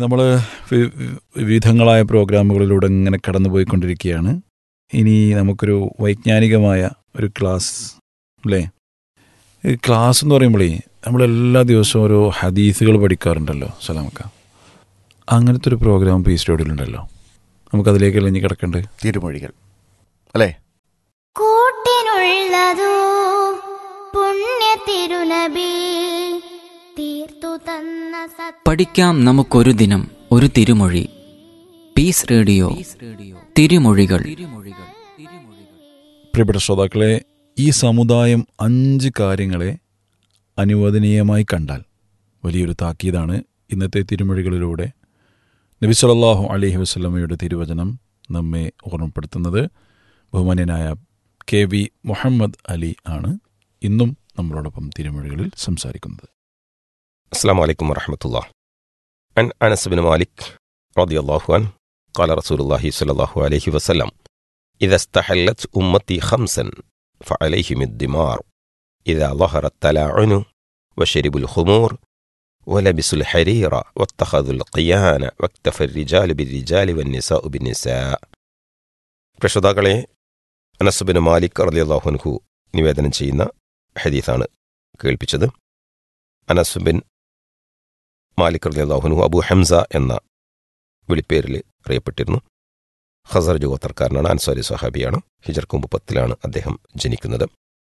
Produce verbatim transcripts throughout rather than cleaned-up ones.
നമ്മൾ വിവിധങ്ങളായ പ്രോഗ്രാമുകളിലൂടെ ഇങ്ങനെ കടന്നുപോയിക്കൊണ്ടിരിക്കുകയാണ്. ഇനി നമുക്കൊരു വൈജ്ഞാനികമായ ഒരു ക്ലാസ് അല്ലേ? ഈ ക്ലാസ് എന്ന് പറയുമ്പോഴേ നമ്മളെല്ലാ ദിവസവും ഓരോ ഹദീസുകൾ പഠിക്കാറുണ്ടല്ലോ സലാമക്ക. അങ്ങനത്തെ ഒരു പ്രോഗ്രാം പി സ്റ്റോഡിയിലുണ്ടല്ലോ. നമുക്കതിലേക്കല്ല ഇനി കിടക്കണ്ടേ? തിരുമൊഴികൾ അല്ലേ? കൂട്ടിനുള്ളതോ പുണ്യ തിരുനബി തീർത്തു തന്ന പഠിക്കാം നമുക്കൊരു ദിനം ഒരു തിരുമൊഴി. പീസ് റേഡിയോ തിരുമൊഴികൾ. പ്രിയപ്പെട്ട ശ്രോതാക്കളെ, ഈ സമുദായം അഞ്ച് കാര്യങ്ങളെ അനുവദനീയമായി കണ്ടാൽ വലിയൊരു താക്കീതാണ് ഇന്നത്തെ തിരുമൊഴികളിലൂടെ നബി സല്ലല്ലാഹു അലൈഹി വസല്ലമയുടെ തിരുവചനം നമ്മെ ഓർമ്മപ്പെടുത്തുന്നത്. ബഹുമാന്യനായ കെ വി മുഹമ്മദ് അലി ആണ് ഇന്നും നമ്മളോടൊപ്പം തിരുമൊഴികളിൽ സംസാരിക്കുന്നത്. അസ്സലാമു അലൈക്കും വറഹ്മത്തുള്ളാഹി. അൻ അനസ് ബിൻ മാലിക് റളിയല്ലാഹു അൻഹു ഖാല റസൂലുള്ളാഹി സ്വല്ലല്ലാഹു അലൈഹി വസല്ലം ഇദാ ഇസ്തഹല്ലത് ഉമ്മത്തി ഖംസൻ ഫഅലൈഹിം അദ്ദിമാർ ഇദാ ളഹറ തലാഉനു വശരിബുൽ ഖുമൂർ വലബിസുൽ ഹരീറ വത്തഖദുൽ ഖിയാന വക്തഫർ റിജാലു ബിർരിജാലി വന്നിസാഉ ബിന്നിസാ. പ്രശ്രോതാക്കളെ, അനസ് ബിൻ മാലിക് റളിയല്ലാഹു അൻഹു നിവേദനം ചെയ്യുന്ന ഹദീസാണ് കേൾപ്പിച്ചത്. അനസ് ബിൻ മാലിക് റളിയല്ലാഹു അൻഹു അബൂ ഹംസ എന്ന വിളിപ്പേരിൽ അറിയപ്പെട്ടിരുന്നു. ഖസറജ് ഗോത്രക്കാരനാണ്, അൻസാരി സ്വഹാബിയാണ്. ഹിജർക്ക് മുമ്പ് പത്തിലാണ് അദ്ദേഹം ജനിക്കുന്നത്.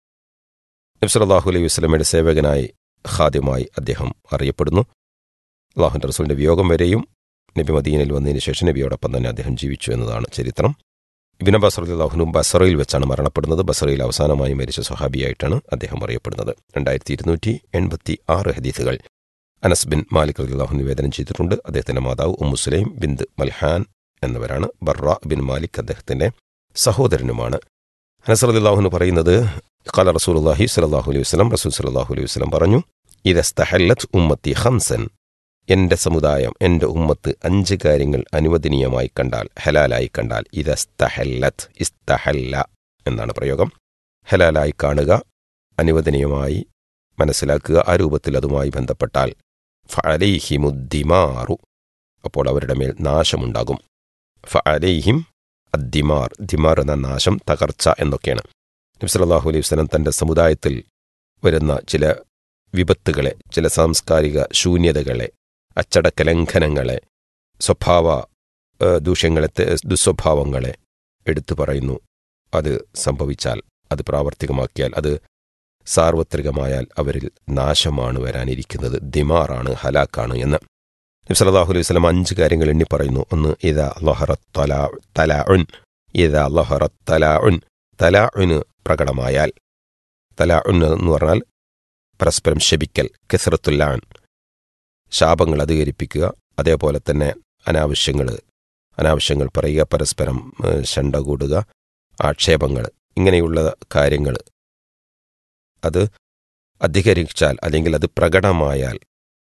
നബി സല്ലല്ലാഹു അലൈഹി വസല്ലമയുടെ സേവകനായി ഖാദിമായി അദ്ദേഹം അറിയപ്പെടുന്നു. അല്ലാഹുവിൻ്റെ റസൂലിൻ്റെ വിയോഗം വരെയും നബി മദീനയിൽ വന്നതിന് ശേഷം നബിയോടൊപ്പം തന്നെ അദ്ദേഹം ജീവിച്ചു എന്നതാണ് ചരിത്രം. ഇബ്നു അബ്ബാസ് റളിയല്ലാഹു അൻഹു ബസറയിൽ വെച്ചാണ് മരണപ്പെടുന്നത്. ബസറയിൽ അവസാനമായി മരിച്ച സ്വഹാബിയായിട്ടാണ് അദ്ദേഹം അറിയപ്പെടുന്നത്. രണ്ടായിരത്തി ഇരുന്നൂറ്റി എൺപത്തി ആറ് ഹദീസുകൾ അനസ് ബിൻ മാലിക് റളിയല്ലാഹു അൻഹു നിവേദനം ചെയ്തിട്ടുണ്ട്. അദ്ദേഹത്തിൻ്റെ മാതാവ് ഉമ്മു സുലൈം ബിന്ത് മൽഹാൻ എന്നിവരാണ്. ബർറ ബിൻ മാലിക് അദ്ദേഹത്തിൻ്റെ സഹോദരനുമാണ്. അനസ് റളിയല്ലാഹു അൻഹു പറയുന്നത്, ഖാല റസൂലുള്ളാഹി സ്വല്ലല്ലാഹു അലൈഹി വസല്ലം, റസൂൽ സ്വല്ലല്ലാഹു അലൈഹി വസല്ലം പറഞ്ഞു, ഇദാ ഇസ്തഹല്ലത് ഉമ്മത്തി ഖംസൻ, എൻ്റെ സമുദായം, എൻ്റെ ഉമ്മത്ത് അഞ്ച് കാര്യങ്ങൾ അനുവദനീയമായി കണ്ടാൽ, ഹലാലായി കണ്ടാൽ. ഇദാ ഇസ്തഹല്ലത്, ഇസ്തഹല്ല എന്നാണ് പ്രയോഗം. ഹലാലായി കാണുക, അനുവദനീയമായി മനസ്സിലാക്കുക, ആ രൂപത്തിൽ അതുമായി ബന്ധപ്പെട്ടാൽ ഫഅലൈഹിമുദ്ദിമാറു, അപ്പോൾ അവരുടെ മേൽ നാശമുണ്ടാകും. ഫഅലൈഹിം അദ്ദിമാർ, ദിമാർ എന്ന നാശം, തകർച്ച എന്നൊക്കെയാണ്. നബി സല്ലല്ലാഹു അലൈഹി വസല്ലം തൻ്റെ സമുദായത്തിൽ വരുന്ന ചില വിപത്തുകളെ, ചില സാംസ്കാരിക ശൂന്യതകളെ, അച്ചടക്ക ലംഘനങ്ങളെ, സ്വഭാവ ദൂഷ്യങ്ങളെ, ദുസ്വഭാവങ്ങളെ എടുത്തു പറയുന്നു. അത് സംഭവിച്ചാൽ, അത് പ്രാവർത്തികമാക്കിയാൽ, അത് സാർവത്രികമായാൽ അവരിൽ നാശമാണ് വരാനിരിക്കുന്നത്, ദിമാറാണ്, ഹലാക്കാണ് എന്ന് നബി സല്ലല്ലാഹു അലൈഹി വസല്ലം അഞ്ച് കാര്യങ്ങൾ എണ്ണി പറയുന്നു. ഒന്ന്, ഇദാ ലഹറ തലാഉൻ, ഇദാ ലഹറ തലാഉൻ, തലാഉന് പ്രകടമായാൽ. തലാഉൻ എന്ന് പറഞ്ഞാൽ പരസ്പരം ശപിക്കൽ, കസറത്തുല്ലാൻ, ശാപങ്ങൾ അധികരിപ്പിക്കുക, അതേപോലെ തന്നെ അനാവശ്യങ്ങൾ അനാവശ്യങ്ങൾ പറയുക, പരസ്പരം ശണ്ട കൂടുക, ആക്ഷേപങ്ങൾ, ഇങ്ങനെയുള്ള കാര്യങ്ങൾ അത് അധികരിച്ചാൽ അല്ലെങ്കിൽ അത് പ്രകടമായാൽ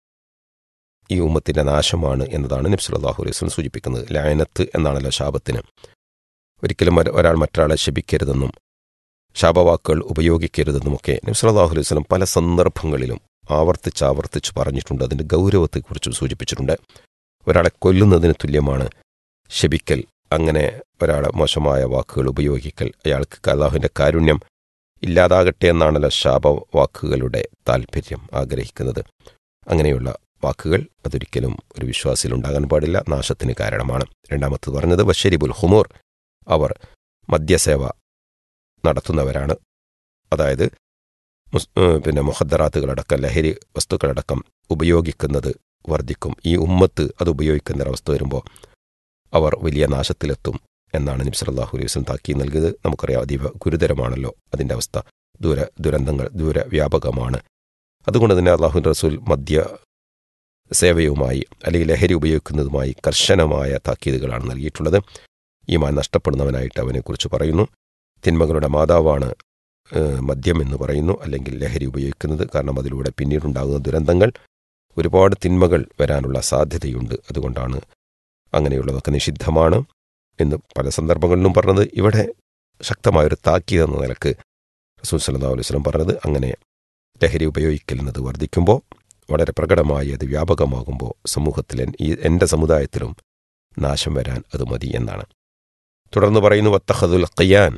ഈ ഉമ്മത്തിൻ്റെ നാശമാണ് എന്നതാണ് നബി സല്ലല്ലാഹു അലൈഹി വസല്ലം സൂചിപ്പിക്കുന്നത്. ലഅനത്ത് എന്നാണല്ലോ ശാപത്തിന്. ഒരിക്കലും ഒരാൾ മറ്റൊരാളെ ശപിക്കരുതെന്നും ശാപവാക്കുകൾ ഉപയോഗിക്കരുതെന്നുമൊക്കെ നബി സല്ലല്ലാഹു അലൈഹി വസല്ലം പല സന്ദർഭങ്ങളിലും ആവർത്തിച്ച് ആവർത്തിച്ച് പറഞ്ഞിട്ടുണ്ട്. അതിൻ്റെ ഗൗരവത്തെക്കുറിച്ച് സൂചിപ്പിച്ചിട്ടുണ്ട്. ഒരാളെ കൊല്ലുന്നതിന് തുല്യമാണ് ശപിക്കൽ, അങ്ങനെ ഒരാളെ മോശമായ വാക്കുകൾ ഉപയോഗിക്കൽ. അയാൾക്ക് അല്ലാഹുവിൻ്റെ കാരുണ്യം ഇല്ലാതാകട്ടെ എന്നാണല്ലോ ശാപവാക്കുകളുടെ താല്പര്യം ആഗ്രഹിക്കുന്നത്. അങ്ങനെയുള്ള വാക്കുകൾ അതൊരിക്കലും ഒരു വിശ്വാസിയിൽ ഉണ്ടാകാൻ പാടില്ല, നാശത്തിന് കാരണമാണ്. രണ്ടാമത് പറഞ്ഞത് വശരിബുൽ ഖുമൂർ, അവർ മദ്യസേവ നടത്തുന്നവരാണ്. അതായത് പിന്നെ മുഖദ്ദറാത്തുകളടക്കം, ലഹരി വസ്തുക്കളടക്കം ഉപയോഗിക്കുന്നത് വർദ്ധിക്കും. ഈ ഉമ്മത്ത് അത് ഉപയോഗിക്കുന്നൊരവസ്ഥ വരുമ്പോൾ അവർ വലിയ നാശത്തിലെത്തും എന്നാണ് നബി സല്ലല്ലാഹു അലൈഹി വസല്ലം താക്കീത് നൽകിയത്. നമുക്കറിയാം, അതീവ ഗുരുതരമാണല്ലോ അതിൻ്റെ അവസ്ഥ. ദൂര ദുരന്തങ്ങൾ ദൂരവ്യാപകമാണ്. അതുകൊണ്ട് തന്നെ അല്ലാഹുവിൻ്റെ റസൂൽ മദ്യ സേവയുമായി അല്ലെങ്കിൽ ലഹരി ഉപയോഗിക്കുന്നതുമായി കർശനമായ താക്കീതുകളാണ് നൽകിയിട്ടുള്ളത്. ഈമാൻ നഷ്ടപ്പെടുന്നവനായിട്ട് അവനെക്കുറിച്ച് പറയുന്നു. തിന്മകളുടെ മാതാവാണ് മദ്യം എന്ന് പറയുന്നു, അല്ലെങ്കിൽ ലഹരി ഉപയോഗിക്കുന്നത്. കാരണം അതിലൂടെ പിന്നീടുണ്ടാകുന്ന ദുരന്തങ്ങൾ, ഒരുപാട് തിന്മകൾ വരാനുള്ള സാധ്യതയുണ്ട്. അതുകൊണ്ടാണ് അങ്ങനെയുള്ളതൊക്കെ നിഷിദ്ധമാണ് എന്ന് പല സന്ദർഭങ്ങളിലും പറഞ്ഞത്. ഇവിടെ ശക്തമായൊരു താക്കീത് എന്ന നിലക്ക് റസൂൽ സല്ലല്ലാഹു അലൈഹി വസല്ലം പറഞ്ഞത്, അങ്ങനെ ലഹരി ഉപയോഗിക്കുന്നത് വർദ്ധിക്കുമ്പോൾ വളരെ പ്രകടമായി അത് വ്യാപകമാകുമ്പോൾ സമൂഹത്തിൽ ഈ എൻ്റെ സമുദായത്തിലും നാശം വരാൻ അത് മതി എന്നാണ്. തുടർന്ന് പറയുന്നു വത്തഖദുൽ ഖിയാൻ,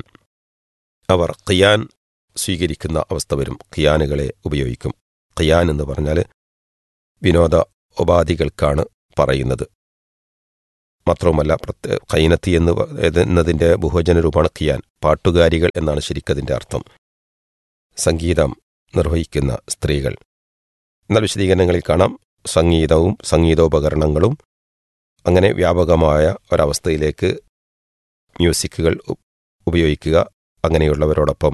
അവർ ഖിയാൻ സ്വീകരിക്കുന്ന അവസ്ഥ വരും, ഖിയാനുകളെ ഉപയോഗിക്കും. ഖിയാൻ എന്ന് പറഞ്ഞാൽ വിനോദ ഉപാധികൾക്കാണ് പറയുന്നത്. മാത്രവുമല്ല പ്രത്യേക ഖൈനത്തി എന്ന് എന്നതിൻ്റെ ബഹുവചന രൂപമാണ് ഖിയാൻ, പാട്ടുകാരികൾ എന്നാണ് ശരിക്കതിൻ്റെ അർത്ഥം, സംഗീതം നിർവഹിക്കുന്ന സ്ത്രീകൾ. എന്നാൽ വിശദീകരണങ്ങളിൽ കാണാം സംഗീതവും സംഗീതോപകരണങ്ങളും അങ്ങനെ വ്യാപകമായ ഒരവസ്ഥയിലേക്ക് മ്യൂസിക്കുകൾ ഉപയോഗിക്കുക, അങ്ങനെയുള്ളവരോടൊപ്പം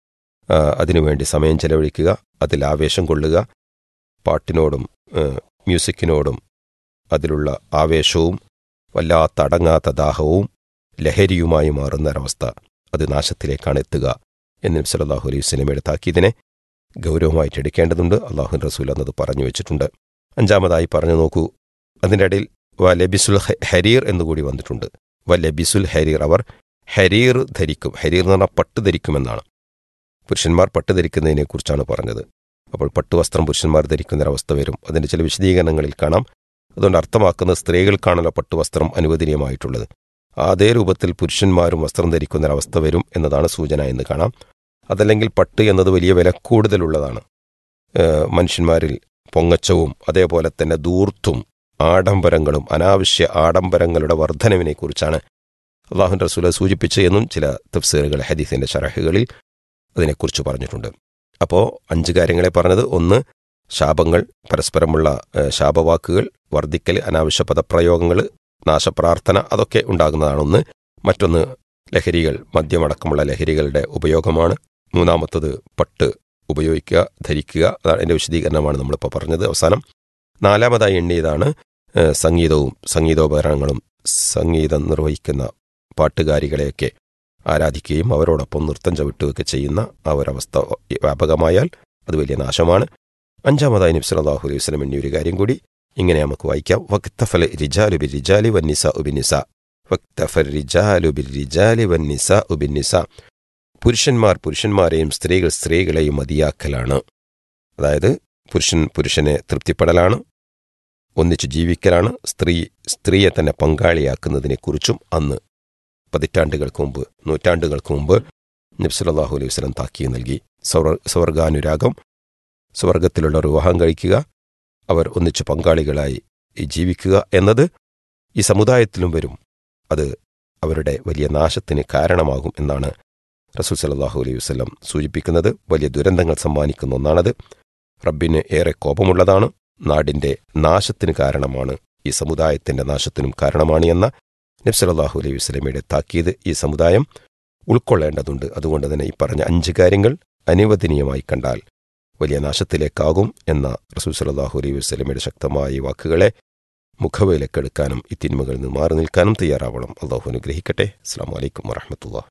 അതിനുവേണ്ടി സമയം ചെലവഴിക്കുക, അതിൽ ആവേശം കൊള്ളുക, പാട്ടിനോടും മ്യൂസിക്കിനോടും അതിലുള്ള ആവേശവും വല്ലാത്ത അടങ്ങാത്ത ദാഹവും ലഹരിയുമായി മാറുന്ന ഒരവസ്ഥ, അത് നാശത്തിലേക്കാണ് എത്തുക എന്ന് നബി സല്ലല്ലാഹു അലൈഹി വസല്ലമയുടെ താക്കീദിനെ ഗൗരവമായിട്ട് എടുക്കേണ്ടതുണ്ട്. അള്ളാഹു റസൂൽ എന്നത് പറഞ്ഞു വെച്ചിട്ടുണ്ട്. അഞ്ചാമതായി പറഞ്ഞു നോക്കൂ, അതിൻ്റെ ഇടയിൽ വ ലബിസുൽ ഹരീർ എന്നുകൂടി വന്നിട്ടുണ്ട്. വ ലബിസുൽ ഹരീർ, അവർ ഹരീർ ധരിക്കും. ഹരീർ എന്ന് പറഞ്ഞാൽ പട്ട് ധരിക്കുമെന്നാണ്. പുരുഷന്മാർ പട്ട് ധരിക്കുന്നതിനെക്കുറിച്ചാണ് പറഞ്ഞത്. അപ്പോൾ പട്ടുവസ്ത്രം പുരുഷന്മാർ ധരിക്കുന്നൊരവസ്ഥ വരും. അതിൻ്റെ ചില വിശദീകരണങ്ങളിൽ കാണാം. അതുകൊണ്ട് അർത്ഥമാക്കുന്നത് സ്ത്രീകൾക്കാണല്ലോ പട്ടുവസ്ത്രം അനുവദനീയമായിട്ടുള്ളത്. അതേ രൂപത്തിൽ പുരുഷന്മാരും വസ്ത്രം ധരിക്കുന്നൊരവസ്ഥ വരും എന്നതാണ് സൂചന എന്ന് കാണാം. അതല്ലെങ്കിൽ പട്ട് എന്നത് വലിയ വില കൂടുതലുള്ളതാണ്. മനുഷ്യന്മാരിൽ പൊങ്ങച്ചവും അതേപോലെ തന്നെ ദൂർത്തും ആഡംബരങ്ങളും അനാവശ്യ ആഡംബരങ്ങളുടെ വർധനവിനെക്കുറിച്ചാണ് അള്ളാഹുവിൻ്റെ റസൂൽ സൂചിപ്പിച്ചു എന്നും ചില തഫ്സീറുകൾ ഹദീസിൻ്റെ ശറഹുകളിൽ അതിനെക്കുറിച്ച് പറഞ്ഞിട്ടുണ്ട്. അപ്പോൾ അഞ്ച് കാര്യങ്ങളെ പറഞ്ഞത്: ഒന്ന്, ശാപങ്ങൾ, പരസ്പരമുള്ള ശാപവാക്കുകൾ, വർദ്ധിക്കൽ, അനാവശ്യ പദപ്രയോഗങ്ങൾ, നാശപ്രാർത്ഥന, അതൊക്കെ ഉണ്ടാകുന്നതാണ് ഒന്ന്. മറ്റൊന്ന് ലഹരികൾ, മദ്യമടക്കമുള്ള ലഹരികളുടെ ഉപയോഗമാണ്. മൂന്നാമത്തത് പട്ട് ഉപയോഗിക്കുക, ധരിക്കുക. അതാണ് എൻ്റെ വിശദീകരണമാണ് നമ്മളിപ്പോൾ പറഞ്ഞത്. അവസാനം നാലാമതായി എണ്ണിയതാണ് സംഗീതവും സംഗീതോപകരണങ്ങളും. സംഗീതം നിർവഹിക്കുന്ന പാട്ടുകാരികളെയൊക്കെ ആരാധിക്കുകയും അവരോടൊപ്പം നൃത്തം ചവിട്ടുകയൊക്കെ ചെയ്യുന്ന ആ ഒരവസ്ഥ വ്യാപകമായാൽ അത് വലിയ നാശമാണ്. അഞ്ചാമതായി നബി സല്ലല്ലാഹു അലൈഹി വസല്ലം എണ്ണിയ ഒരു കാര്യം കൂടി ഇങ്ങനെ നമുക്ക് വായിക്കാം: വക്തഫൽ റിജാലു ബിർ റിജാലി വന്നിസാ ബിന്നിസാ. വക്തഫൽ റിജാലു ബിർ റിജാലി വന്നിസാ ബിന്നിസാ. പുരുഷന്മാർ പുരുഷന്മാരെയും സ്ത്രീകൾ സ്ത്രീകളെയും മതിയാക്കലാണ്. അതായത് പുരുഷൻ പുരുഷനെ തൃപ്തിപ്പെടലാണ്, ഒന്നിച്ചു ജീവിക്കലാണ്. സ്ത്രീ സ്ത്രീയെ തന്നെ പങ്കാളിയാക്കുന്നതിനെക്കുറിച്ചും അന്ന് പതിറ്റാണ്ടുകൾക്ക് മുമ്പ് നൂറ്റാണ്ടുകൾക്ക് മുമ്പ് നബി സല്ലല്ലാഹു അലൈഹി വസല്ലം താക്കീത് നൽകി. സ്വർഗാനുരാഗം, സ്വർഗത്തിലുള്ളവർ വിവാഹം കഴിക്കുക, അവർ ഒന്നിച്ചു പങ്കാളികളായി ജീവിക്കുക എന്നത് ഈ സമുദായത്തിലും വരും. അത് അവരുടെ വലിയ നാശത്തിന് കാരണമാകും എന്നാണ് റസൂൽ സല്ലല്ലാഹു അലൈഹി വസല്ലം സൂചിപ്പിക്കുന്നത്. വലിയ ദുരന്തങ്ങൾ സമ്മാനിക്കുന്ന ഒന്നാണത്. റബ്ബിന് ഏറെ കോപമുള്ളതാണ്, നാടിൻ്റെ നാശത്തിന് കാരണമാണ്, ഈ സമുദായത്തിൻ്റെ നാശത്തിനും കാരണമാണ് എന്ന നബി സല്ലല്ലാഹു അലൈഹി വസല്ലമയുടെ താക്കീത് ഈ സമുദായം ഉൾക്കൊള്ളേണ്ടതുണ്ട്. അതുകൊണ്ട് തന്നെ ഈ പറഞ്ഞ അഞ്ച് കാര്യങ്ങൾ അനുവദനീയമായി കണ്ടാൽ വലിയ നാശത്തിലേക്കാകും എന്ന റസൂൽ സല്ലല്ലാഹു അലൈഹി വസല്ലമയുടെ ശക്തമായ ഈ വാക്കുകളെ മുഖവിലക്കെടുക്കാനും ഈ തിന്മകളിൽ നിന്ന് മാറി നിൽക്കാനും തയ്യാറാവണം. അള്ളാഹു അനുഗ്രഹിക്കട്ടെ. അസ്സലാമു അലൈക്കും വറഹ്മത്തുള്ളാഹി.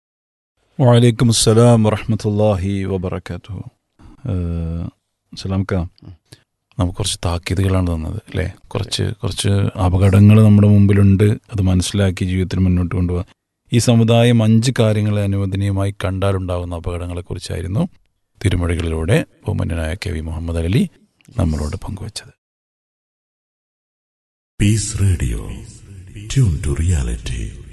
വഅലൈക്കും അസ്സലാം വറഹ്മത്തുള്ളാഹി വബറകാതുഹു. സലാംക്ക, നമുക്ക് കുറച്ച് താക്കീതുകളാണ് തന്നത് അല്ലേ? കുറച്ച് കുറച്ച് അപകടങ്ങൾ നമ്മുടെ മുമ്പിലുണ്ട്, അത് മനസ്സിലാക്കി ജീവിതത്തിൽ മുന്നോട്ട് കൊണ്ടുപോകാൻ. ഈ സമുദായം അഞ്ച് കാര്യങ്ങളെ അനുവദനീയമായി കണ്ടാലുണ്ടാകുന്ന അപകടങ്ങളെക്കുറിച്ചായിരുന്നു തിരുമൊഴികളിലൂടെ ബഹുമാന്യനായ കെ വി മുഹമ്മദ് അലി നമ്മളോട് പങ്കുവച്ചത്. Piece radio, tune to reality.